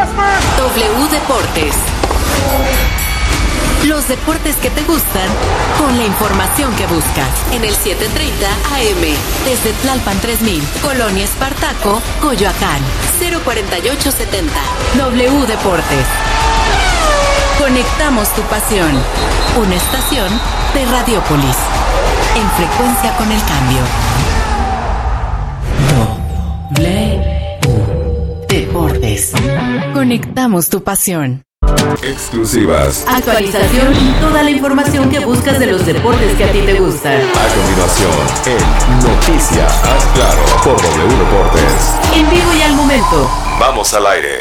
W Deportes. Los deportes que te gustan, con la información que buscas. En el 7:30 AM, desde Tlalpan 3000, Colonia Espartaco, Coyoacán, 04870. W Deportes. Conectamos tu pasión. Una estación de Radiopolis. En frecuencia con el cambio. W Deportes. Conectamos tu pasión. Exclusivas. Actualización y toda la información que buscas de los deportes que a ti te gustan. A continuación, en Noticias Haz Claro por W Deportes. En vivo y al momento. Vamos al aire.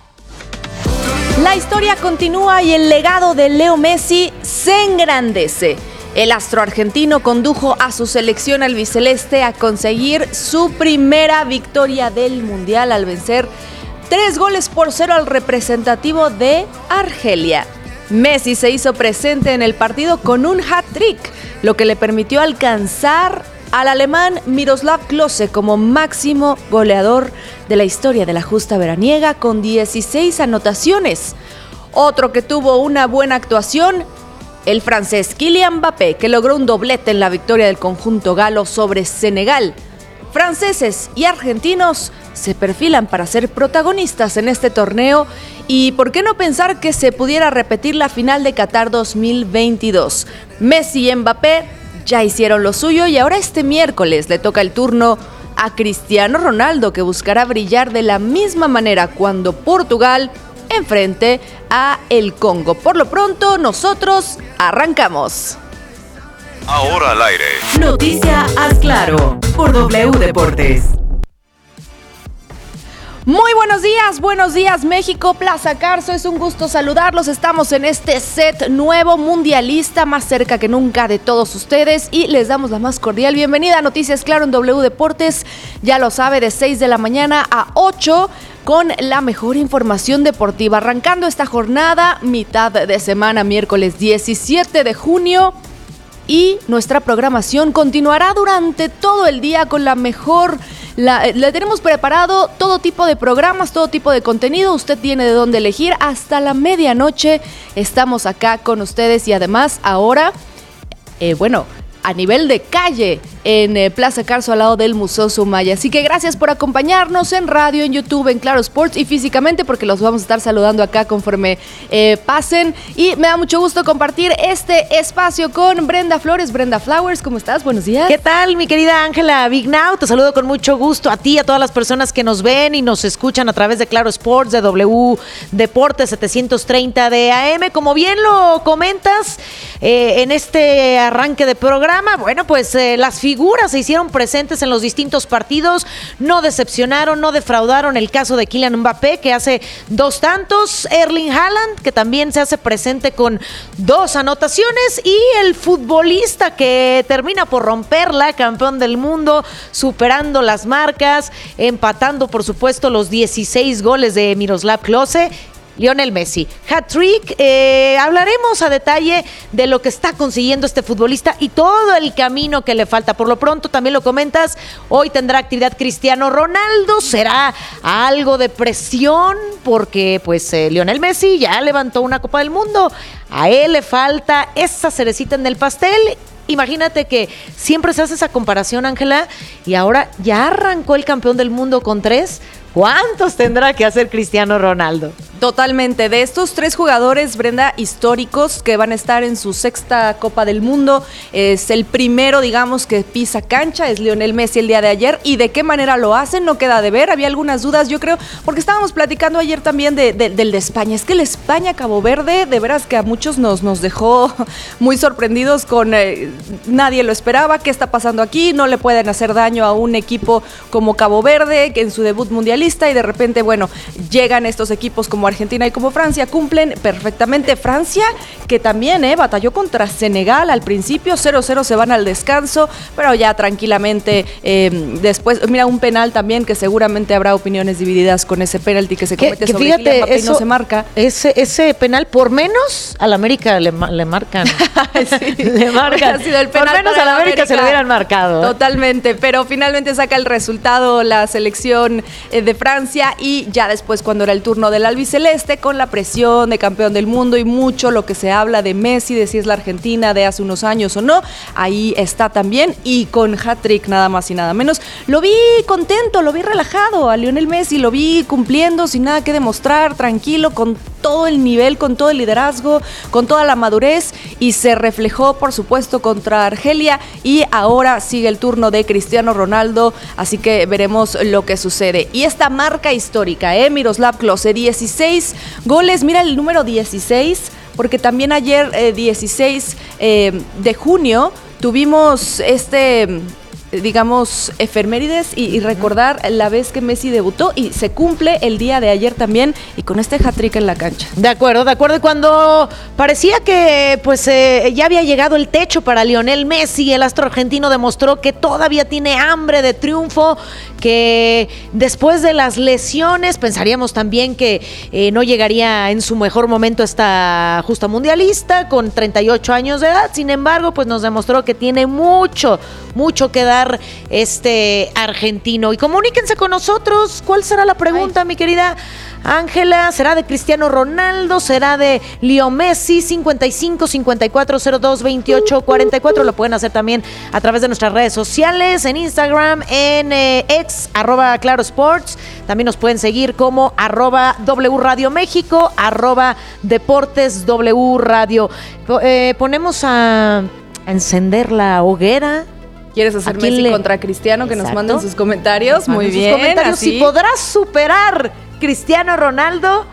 La historia continúa y el legado de Leo Messi se engrandece. El astro argentino condujo a su selección albiceleste a conseguir su primera victoria del Mundial al vencer 3-0 al representativo de Argelia. Messi se hizo presente en el partido con un hat-trick, lo que le permitió alcanzar al alemán Miroslav Klose como máximo goleador de la historia de la justa veraniega con 16 anotaciones. Otro que tuvo una buena actuación, el francés Kylian Mbappé, que logró un doblete en la victoria del conjunto galo sobre Senegal. Franceses y argentinos se perfilan para ser protagonistas en este torneo y ¿por qué no pensar que se pudiera repetir la final de Qatar 2022? Messi y Mbappé ya hicieron lo suyo y ahora este miércoles le toca el turno a Cristiano Ronaldo, que buscará brillar de la misma manera cuando Portugal enfrente a el Congo. Por lo pronto, nosotros arrancamos. Ahora al aire. Noticia Haz Claro por W Deportes. Muy buenos días México, Plaza Carso, es un gusto saludarlos, estamos en este set nuevo mundialista, más cerca que nunca de todos ustedes y les damos la más cordial bienvenida a Noticias Claro en W Deportes, ya lo sabe, de 6 de la mañana a 8 con la mejor información deportiva, arrancando esta jornada, mitad de semana, miércoles 17 de junio. Y nuestra programación continuará durante todo el día con la mejor. Le tenemos preparado todo tipo de programas, todo tipo de contenido. Usted tiene de dónde elegir. Hasta la medianoche estamos acá con ustedes y además ahora, a nivel de calle en Plaza Carso al lado del Museo Sumaya. Así que gracias por acompañarnos en radio, en YouTube, en Claro Sports y físicamente porque los vamos a estar saludando acá conforme pasen. Y me da mucho gusto compartir este espacio con Brenda Flores. Brenda Flowers, ¿cómo estás? Buenos días. ¿Qué tal, mi querida Ángela Big Now? Te saludo con mucho gusto a ti, a todas las personas que nos ven y nos escuchan a través de Claro Sports, de W Deportes 730 de AM. Como bien lo comentas, en este arranque de programa, bueno, pues las figuras se hicieron presentes en los distintos partidos, no decepcionaron, no defraudaron. El caso de Kylian Mbappé, que hace 2 tantos, Erling Haaland, que también se hace presente con 2 anotaciones, y el futbolista que termina por romperla, campeón del mundo, superando las marcas, empatando, por supuesto, los 16 goles de Miroslav Klose, Lionel Messi. Hat-trick, hablaremos a detalle de lo que está consiguiendo este futbolista y todo el camino que le falta. Por lo pronto, también lo comentas, hoy tendrá actividad Cristiano Ronaldo, será algo de presión porque pues Lionel Messi ya levantó una Copa del Mundo, a él le falta esa cerecita en el pastel. Imagínate que siempre se hace esa comparación, Ángela, y ahora ya arrancó el campeón del mundo con 3. ¿Cuántos tendrá que hacer Cristiano Ronaldo? Totalmente, de estos 3 jugadores, Brenda, históricos que van a estar en su 6ª Copa del Mundo, es el primero, digamos, que pisa cancha, es Lionel Messi el día de ayer, y de qué manera lo hacen, no queda de ver, había algunas dudas, yo creo, porque estábamos platicando ayer también del de España, es que el España-Cabo Verde, de veras que a muchos nos dejó muy sorprendidos con, nadie lo esperaba, ¿qué está pasando aquí? No le pueden hacer daño a un equipo como Cabo Verde, que en su debut mundialista, y de repente, bueno, llegan estos equipos como Argentina y como Francia cumplen perfectamente. Francia, que también batalló contra Senegal al principio, 0-0 se van al descanso, pero ya tranquilamente después, mira, un penal también que seguramente habrá opiniones divididas con ese penalti que se comete sobre fíjate, Kylian Mbappé y no se marca. Ese penal, por menos al América le marcan. Sí, le marcan. Ha sido el penal por menos para al América se lo hubieran marcado. Totalmente, pero finalmente saca el resultado la selección de Francia y ya después cuando era el turno del albiceleste con la presión de campeón del mundo y mucho lo que se habla de Messi, de si es la Argentina de hace unos años o no, ahí está también y con hat-trick nada más y nada menos. Lo vi contento, lo vi relajado a Lionel Messi, lo vi cumpliendo sin nada que demostrar, tranquilo, con todo el nivel, con todo el liderazgo, con toda la madurez y se reflejó por supuesto contra Argelia y ahora sigue el turno de Cristiano Ronaldo, así que veremos lo que sucede. Y esta marca histórica, Miroslav Klose, 16 goles, mira el número 16, porque también ayer 16 de junio tuvimos digamos, efemérides y recordar la vez que Messi debutó y se cumple el día de ayer también y con este hat-trick en la cancha. De acuerdo. Y cuando parecía que pues ya había llegado el techo para Lionel Messi, el astro argentino demostró que todavía tiene hambre de triunfo, que después de las lesiones pensaríamos también que no llegaría en su mejor momento esta justa mundialista con 38 años de edad. Sin embargo, pues nos demostró que tiene mucho que dar este argentino. Y comuníquense con nosotros. ¿Cuál será la pregunta, mi querida Ángela? ¿Será de Cristiano Ronaldo? ¿Será de Leo Messi? 55 54 02 28 44. Lo pueden hacer también a través de nuestras redes sociales, en Instagram, en ex, @clarosports. También nos pueden seguir como @W Radio México, @Deportes W Radio. Ponemos a encender la hoguera. ¿Quieres hacer Messi contra Cristiano? Que nos manden sus comentarios. Muy bien. Comentarios. Si podrás superar Cristiano Ronaldo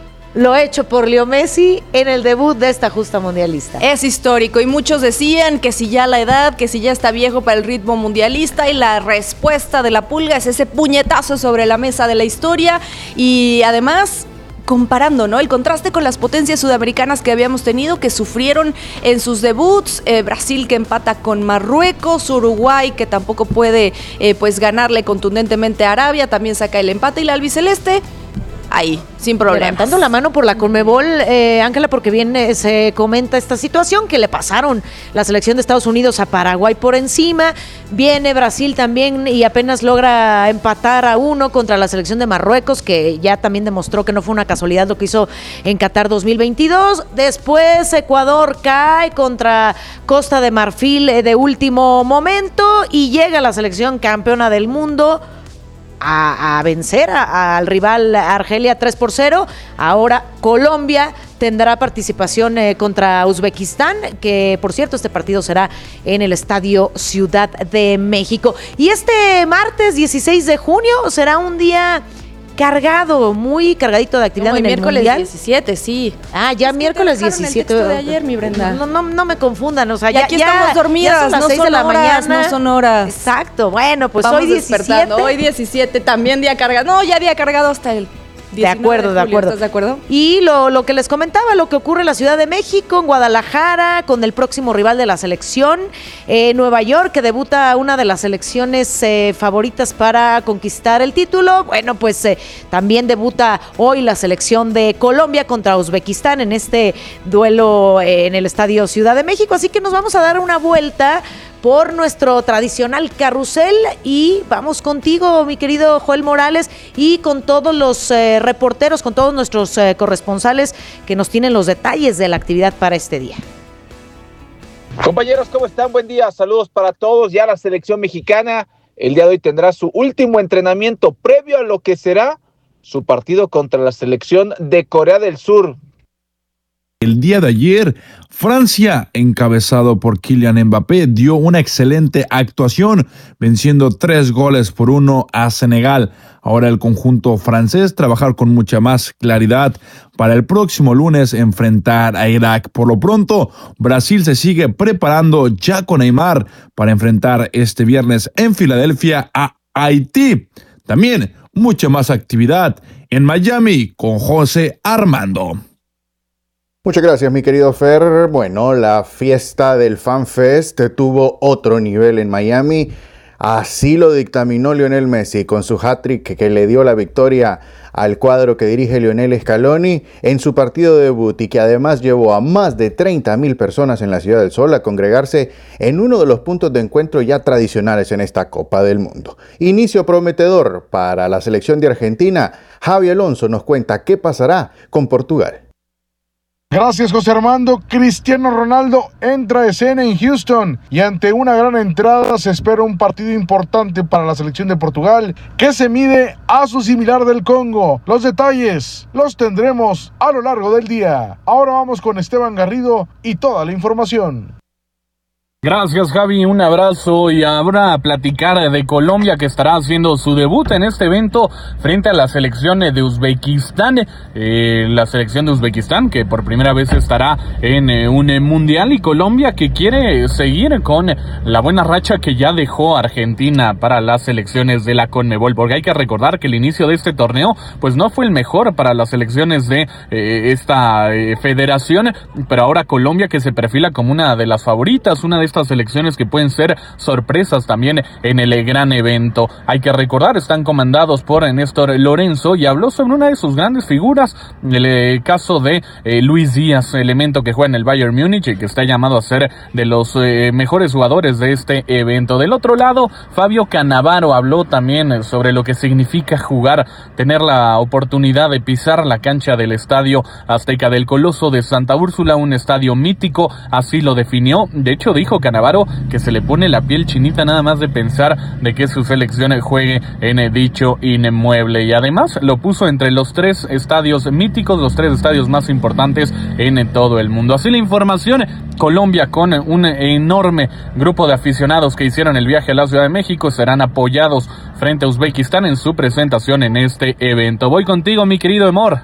lo hecho por Leo Messi en el debut de esta justa mundialista. Es histórico y muchos decían que si ya la edad, que si ya está viejo para el ritmo mundialista y la respuesta de la Pulga es ese puñetazo sobre la mesa de la historia y además comparando, ¿no? El contraste con las potencias sudamericanas que habíamos tenido, que sufrieron en sus debuts, Brasil que empata con Marruecos, Uruguay que tampoco puede pues ganarle contundentemente a Arabia, también saca el empate y la albiceleste ahí, sin problemas. Levantando la mano por la Conmebol, Ángela, porque bien se comenta esta situación que le pasaron la selección de Estados Unidos a Paraguay por encima. Viene Brasil también y apenas logra empatar a 1 contra la selección de Marruecos, que ya también demostró que no fue una casualidad lo que hizo en Qatar 2022. Después Ecuador cae contra Costa de Marfil de último momento y llega la selección campeona del mundo a vencer al rival Argelia 3-0. Ahora Colombia tendrá participación contra Uzbekistán, que por cierto este partido será en el Estadio Ciudad de México. Y este martes 16 de junio será un día cargado, muy cargadito de actividad en el miércoles Mundial. 17, sí. Ah, ya miércoles 17. El texto de ayer, mi Brenda. No me confundan, o sea, ya aquí estamos dormidas, ya son las 6 de la mañana. No son horas. Exacto, bueno, pues vamos hoy 17. Despertando. Hoy 17, también día cargado. No, ya día cargado hasta el 19 de julio. ¿Estás de acuerdo? Y lo que les comentaba, lo que ocurre en la Ciudad de México, en Guadalajara, con el próximo rival de la selección, Nueva York, que debuta una de las selecciones favoritas para conquistar el título. Bueno, pues también debuta hoy la selección de Colombia contra Uzbekistán en este duelo en el Estadio Ciudad de México. Así que nos vamos a dar una vuelta por nuestro tradicional carrusel y vamos contigo, mi querido Joel Morales, y con todos los reporteros, con todos nuestros corresponsales que nos tienen los detalles de la actividad para este día. Compañeros, ¿cómo están? Buen día, saludos para todos. Ya la selección mexicana el día de hoy tendrá su último entrenamiento previo a lo que será su partido contra la selección de Corea del Sur. El día de ayer, Francia, encabezado por Kylian Mbappé, dio una excelente actuación, venciendo 3-1 a Senegal. Ahora el conjunto francés trabajar con mucha más claridad para el próximo lunes enfrentar a Irak. Por lo pronto, Brasil se sigue preparando ya con Neymar para enfrentar este viernes en Filadelfia a Haití. También mucha más actividad. En Miami, con José Armando. Muchas gracias, mi querido Fer. Bueno, la fiesta del FanFest tuvo otro nivel en Miami. Así lo dictaminó Lionel Messi con su hat-trick que le dio la victoria al cuadro que dirige Lionel Scaloni en su partido de debut, y que además llevó a más de 30,000 personas en la Ciudad del Sol a congregarse en uno de los puntos de encuentro ya tradicionales en esta Copa del Mundo. Inicio prometedor para la selección de Argentina. Javi Alonso nos cuenta qué pasará con Portugal. Gracias, José Armando. Cristiano Ronaldo entra a escena en Houston y ante una gran entrada se espera un partido importante para la selección de Portugal, que se mide a su similar del Congo. Los detalles los tendremos a lo largo del día. Ahora vamos con Esteban Garrido y toda la información. Gracias, Javi, un abrazo, y ahora a platicar de Colombia, que estará haciendo su debut en este evento frente a la selección de Uzbekistán. La selección de Uzbekistán que por primera vez estará en un mundial, y Colombia que quiere seguir con la buena racha que ya dejó Argentina para las selecciones de la CONMEBOL, porque hay que recordar que el inicio de este torneo pues no fue el mejor para las selecciones de esta federación, pero ahora Colombia, que se perfila como una de las favoritas, una de estas selecciones que pueden ser sorpresas también en el gran evento. Hay que recordar, están comandados por Néstor Lorenzo, y habló sobre una de sus grandes figuras, el caso de Luis Díaz, elemento que juega en el Bayern Múnich y que está llamado a ser de los mejores jugadores de este evento. Del otro lado, Fabio Cannavaro habló también sobre lo que significa jugar, tener la oportunidad de pisar la cancha del Estadio Azteca del Coloso de Santa Úrsula, un estadio mítico, así lo definió. De hecho, dijo Cannavaro que se le pone la piel chinita nada más de pensar de que su selección juegue en dicho inmueble, y además lo puso entre los 3 estadios míticos, los 3 estadios más importantes en todo el mundo. Así la información. Colombia, con un enorme grupo de aficionados que hicieron el viaje a la Ciudad de México, serán apoyados frente a Uzbekistán en su presentación en este evento. Voy contigo, mi querido Emor.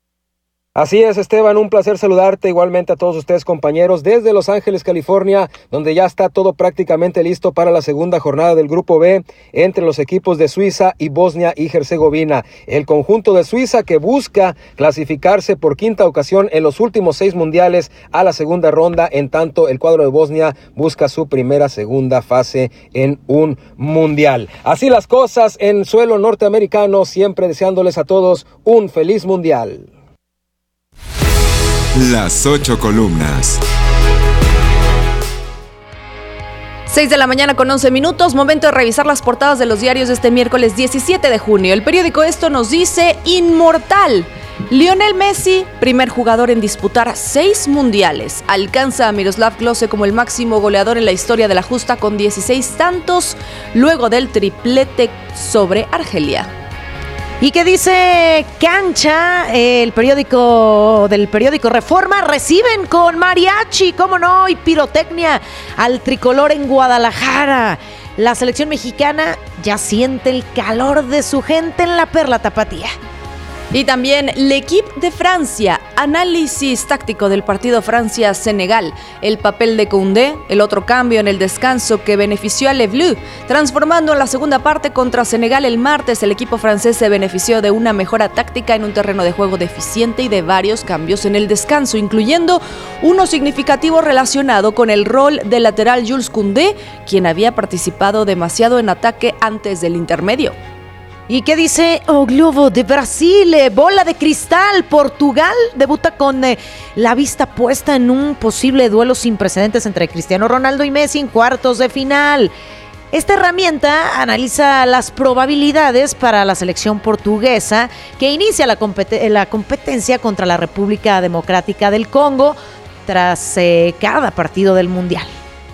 Así es, Esteban, un placer saludarte, igualmente a todos ustedes, compañeros, desde Los Ángeles, California, donde ya está todo prácticamente listo para la segunda jornada del Grupo B entre los equipos de Suiza y Bosnia y Herzegovina. El conjunto de Suiza, que busca clasificarse por 5ª ocasión en los últimos 6 mundiales a la segunda ronda, en tanto el cuadro de Bosnia busca su segunda fase en un mundial. Así las cosas en suelo norteamericano, siempre deseándoles a todos un feliz mundial. Las 8 columnas. 6 de la mañana con 11 minutos, momento de revisar las portadas de los diarios de este miércoles 17 de junio. El periódico Esto nos dice: inmortal. Lionel Messi, primer jugador en disputar 6 mundiales. Alcanza a Miroslav Klose como el máximo goleador en la historia de la justa con 16 tantos, luego del triplete sobre Argelia. ¿Y qué dice Cancha? El periódico Reforma: reciben con mariachi, cómo no, y pirotecnia al tricolor en Guadalajara. La selección mexicana ya siente el calor de su gente en la Perla Tapatía. Y también L'Équipe de Francia, análisis táctico del partido Francia-Senegal, el papel de Koundé, el otro cambio en el descanso que benefició a Le Bleu, transformando en la segunda parte contra Senegal el martes. El equipo francés se benefició de una mejora táctica en un terreno de juego deficiente y de varios cambios en el descanso, incluyendo uno significativo relacionado con el rol del lateral Jules Koundé, quien había participado demasiado en ataque antes del intermedio. ¿Y qué dice O Globo de Brasil? Bola de cristal. Portugal debuta con la vista puesta en un posible duelo sin precedentes entre Cristiano Ronaldo y Messi en cuartos de final. Esta herramienta analiza las probabilidades para la selección portuguesa, que inicia la competencia contra la República Democrática del Congo tras cada partido del Mundial.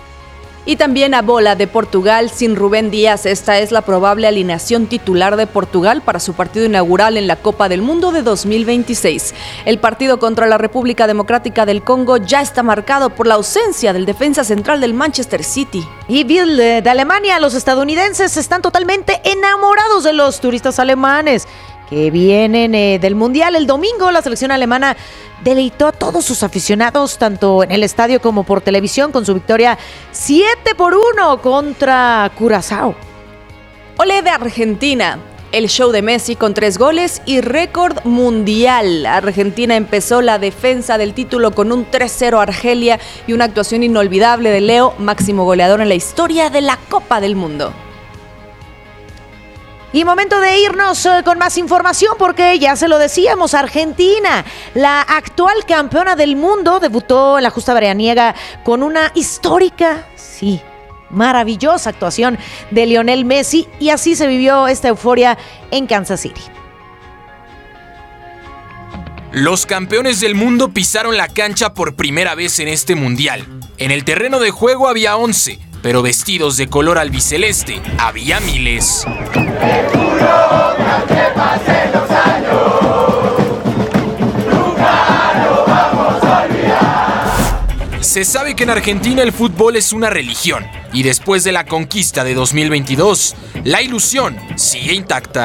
Y también a bola de Portugal sin Rubén Díaz. Esta es la probable alineación titular de Portugal para su partido inaugural en la Copa del Mundo de 2026. El partido contra la República Democrática del Congo ya está marcado por la ausencia del defensa central del Manchester City. Y Bild de Alemania: los estadounidenses están totalmente enamorados de los turistas alemanes que vienen del Mundial. El domingo la selección alemana deleitó a todos sus aficionados, tanto en el estadio como por televisión, con su victoria 7-1 contra Curazao. Olé de Argentina. el show de Messi con 3 goles y récord mundial. Argentina empezó la defensa del título con un 3-0 a Argelia y una actuación inolvidable de Leo, máximo goleador en la historia de la Copa del Mundo. Y momento de irnos con más información porque ya se lo decíamos, Argentina, la actual campeona del mundo, debutó en la justa veraniega con una histórica, maravillosa actuación de Lionel Messi y así se vivió esta euforia en Kansas City. Los campeones del mundo pisaron la cancha por primera vez en este mundial. En el terreno de juego había 11, pero vestidos de color albiceleste había miles. Se sabe que en Argentina el fútbol es una religión y después de la conquista de 2022, la ilusión sigue intacta.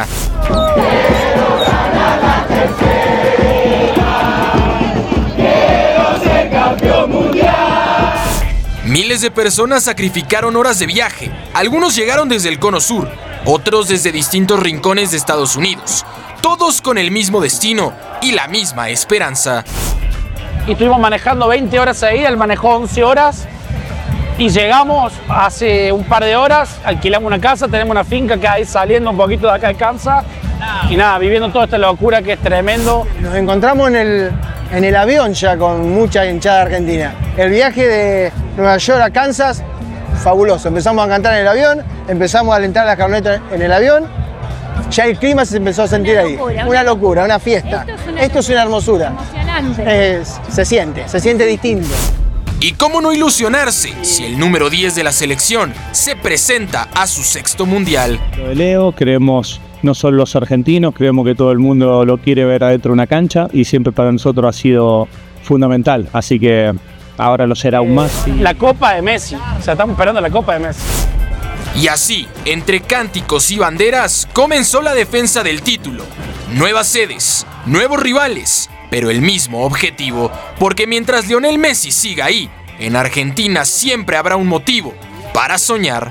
Miles de personas sacrificaron horas de viaje. Algunos llegaron desde el Cono Sur, otros desde distintos rincones de Estados Unidos. Todos con el mismo destino y la misma esperanza. Y estuvimos manejando 20 horas ahí, él manejó 11 horas. Y llegamos hace un par de horas, alquilamos una casa, tenemos una finca que hay saliendo un poquito de acá de Kansas. Y nada, viviendo toda esta locura que es tremendo. Nos encontramos en el avión ya con mucha hinchada argentina. El viaje de Nueva York a Kansas, fabuloso. Empezamos a cantar en el avión, empezamos a alentar las camionetas en el avión. Ya el clima se empezó a sentir ahí. Una locura, una fiesta. Esto es una hermosura. Emocionante. Se siente distinto. ¿Y cómo no ilusionarse si el número 10 de la selección se presenta a su 6º mundial? Lo de Leo, creemos, no solo los argentinos, creemos que todo el mundo lo quiere ver adentro de una cancha y siempre para nosotros ha sido fundamental, así que ahora lo será aún más. La Copa de Messi, o sea, estamos esperando la Copa de Messi. Y así, entre cánticos y banderas, comenzó la defensa del título. Nuevas sedes, nuevos rivales, pero el mismo objetivo, porque mientras Lionel Messi siga ahí, en Argentina siempre habrá un motivo para soñar.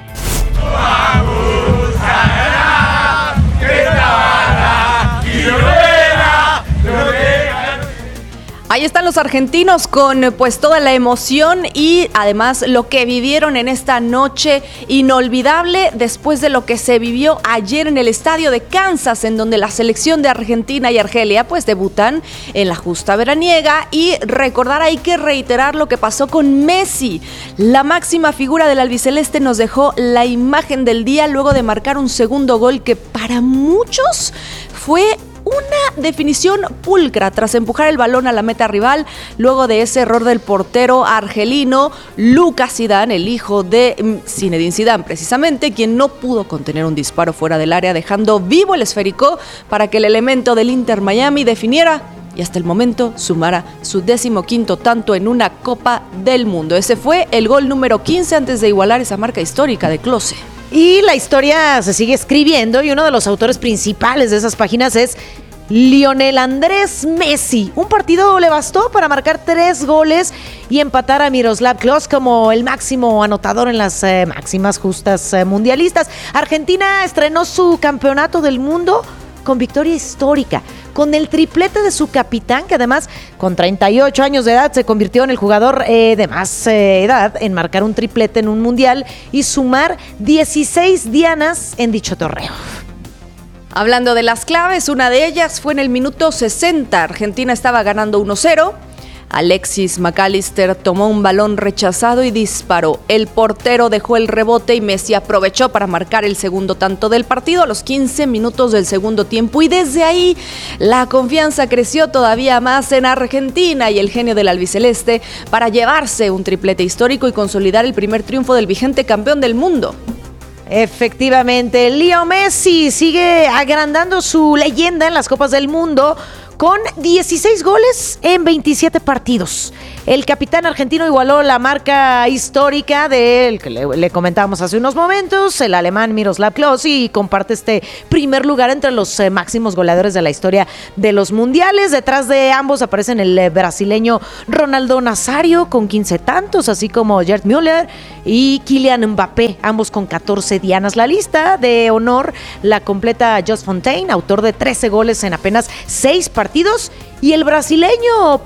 Ahí están los argentinos con pues toda la emoción y además lo que vivieron en esta noche inolvidable después de lo que se vivió ayer en el estadio de Kansas, en donde la selección de Argentina y Argelia pues debutan en la justa veraniega. Y recordar, hay que reiterar lo que pasó con Messi. La máxima figura del albiceleste nos dejó la imagen del día luego de marcar un segundo gol que para muchos fue una definición pulcra tras empujar el balón a la meta rival luego de ese error del portero argelino Lucas Zidane, el hijo de Zinedine Zidane precisamente, quien no pudo contener un disparo fuera del área, dejando vivo el esférico para que el elemento del Inter Miami definiera y hasta el momento sumara su 15º tanto en una Copa del Mundo. Ese fue el gol número 15 antes de igualar esa marca histórica de Klose. Y la historia se sigue escribiendo y uno de los autores principales de esas páginas es Lionel Andrés Messi. Un partido le bastó para marcar 3 goles y empatar a Miroslav Klose como el máximo anotador en las máximas justas mundialistas. Argentina estrenó su campeonato del mundo con victoria histórica, con el triplete de su capitán, que además con 38 años de edad se convirtió en el jugador de más edad en marcar un triplete en un mundial y sumar 16 dianas en dicho torneo. Hablando de las claves, una de ellas fue en el minuto 60. Argentina estaba ganando 1-0. Alexis McAllister tomó un balón rechazado y disparó. El portero dejó el rebote y Messi aprovechó para marcar el segundo tanto del partido a los 15 minutos del segundo tiempo. Y desde ahí la confianza creció todavía más en Argentina y el genio del albiceleste para llevarse un triplete histórico y consolidar el primer triunfo del vigente campeón del mundo. Efectivamente, Leo Messi sigue agrandando su leyenda en las Copas del Mundo con 16 goles en 27 partidos. El capitán argentino igualó la marca histórica del que le comentábamos hace unos momentos, el alemán Miroslav Klose, y comparte este primer lugar entre los máximos goleadores de la historia de los mundiales. Detrás de ambos aparecen el brasileño Ronaldo Nazario con 15 tantos, así como Gerd Müller y Kylian Mbappé, ambos con 14 dianas. La lista de honor la completa Just Fontaine, autor de 13 goles en apenas 6 partidos, y el brasileño